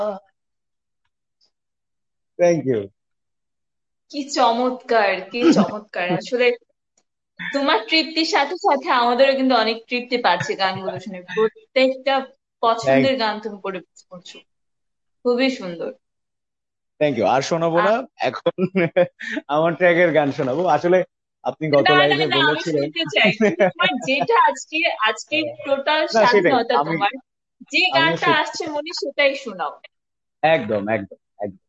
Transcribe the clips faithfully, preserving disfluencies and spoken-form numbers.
Thank you. কি চমৎকার, কি চমৎকার আসলে। তোমার তৃপ্তির সাথে সাথে আমাদেরও কিন্তু অনেক তৃপ্তি পাচ্ছে গানগুলো শুনে। প্রত্যেকটা থ্যাংক পছন্দের গান তুমি পরিবেশন করছো, খুবই সুন্দর। Thank you. আর শোনাবো আহ, না এখন। আমার ট্র্যাকের গান শোনাবো আসলে। আপনি গত না না লাইভে না, আমি বলেছিলেন। শুনতে চাই, কিন্তু তোমার যেটা আজকে আজকে টোটাল না, সেটাই স্বাধীনতা আমি তোমার, যে আমিও গানটা সে আসছে মনে সেটাই শোনাও। একদম একদম একদম।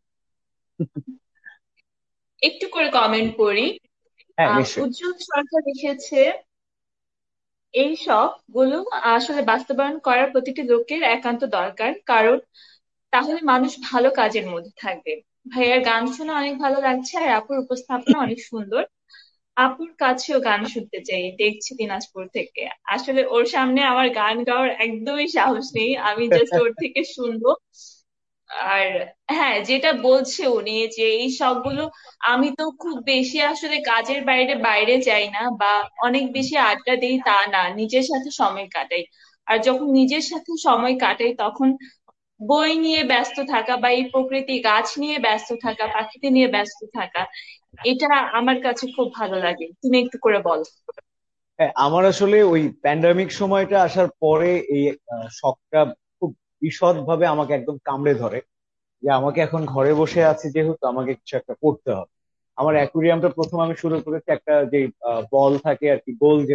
একটু করে কমেন্ট করি। হ্যাঁ, আহ নিশ্চয়ই। উজ্জ্বল সরকার লিখেছে, এই সব গুলো আসলে বাস্তবায়ন করার প্রতিটি লোকের একান্ত দরকার, কারণ তাহলে মানুষ ভালো কাজের মধ্যে থাকবে। ভাইয়ার গান শুনে অনেক ভালো লাগছে, আর আপুর উপস্থাপনা অনেক সুন্দর। আপুর কাছেও গান শুনতে চাই, দেখছি দিনাজপুর থেকে। আসলে ওর সামনে আমার গান গাওয়ার একদমই সাহস নেই, আমি জাস্ট ওর থেকে শুনবো। আর হ্যাঁ, যেটা বলছে উনি যে এই সবগুলো, আমি তো খুব বেশি আসলে কাজের বাইরে বাইরে যাই না, বা অনেক বেশি আড্ডা দিই তা না, নিজের সাথে সময় কাটাই। আর যখন নিজের সাথে সময় কাটাই তখন বই নিয়ে ব্যস্ত থাকা, বা এই প্রকৃতি গাছ নিয়ে ব্যস্ত থাকা, প্রাকৃতি নিয়ে ব্যস্ত থাকা, এটা আমার কাছে খুব ভালো লাগে। তুমি একটু করে বলো। হ্যাঁ, আমার আসলে ওই প্যান্ডামিক সময়টা আসার পরে এই আহ, শখটা খুব বিশদ ভাবে আমাকে একদম কামড়ে ধরে, যে আমাকে এখন ঘরে বসে আছি যেহেতু আমাকে কিছু একটা করতে হবে। আমার অ্যাকুরিয়ামটা প্রথম আমি শুরু করেছি একটা যে বল থাকে আর কি, গোল,